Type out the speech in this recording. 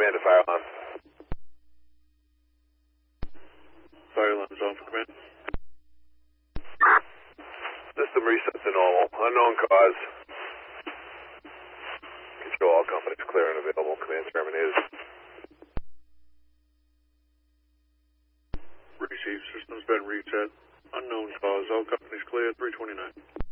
command to fire alarm. Fire alarm's on for command. System reset to normal. Unknown cause. Control all companies clear and available. Command terminated. Receive. System's been reset. Unknown cause. All companies clear. 329.